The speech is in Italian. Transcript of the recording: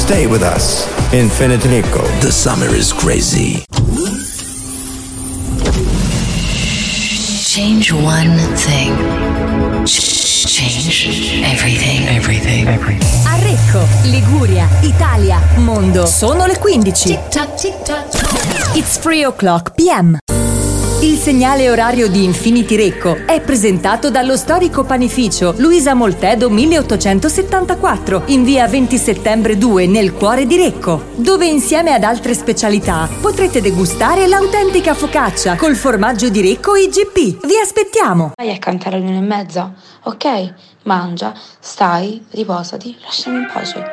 Stay with us. Infinite Ricco. The summer is crazy. Change one thing. Change everything. Everything. A Recco, Liguria, Italia, mondo. Sono le 15. Tic tac, tic tac. It's 3 o'clock p.m. Il segnale orario di Infinity Recco è presentato dallo storico panificio Luisa Moltedo 1874 in via 20 settembre 2 nel cuore di Recco, dove insieme ad altre specialità potrete degustare l'autentica focaccia col formaggio di Recco IGP. Vi aspettiamo! Vai a cantare all'1:30, ok? Mangia, stai, riposati, lasciami in pace.